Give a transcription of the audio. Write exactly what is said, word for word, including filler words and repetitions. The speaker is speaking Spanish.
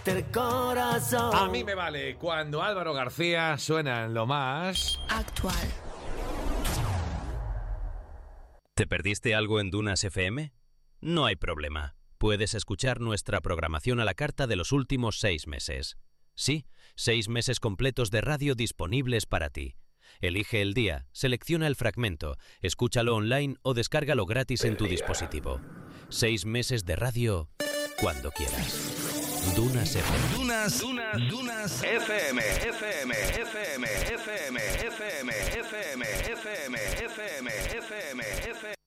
corazón. A mí me vale cuando Álvaro García suena en lo más actual. ¿Te perdiste algo en Dunas F M? No hay problema. Puedes escuchar nuestra programación a la carta de los últimos seis meses. Sí, seis meses completos de radio disponibles para ti. Elige el día, selecciona el fragmento, escúchalo online o descárgalo gratis en tu dispositivo. Seis meses de radio cuando quieras. Dunas F M. Dunas, Dunas, Dunas F M, F M, F M, F M, F M, F M, F M, F M, F M, F M.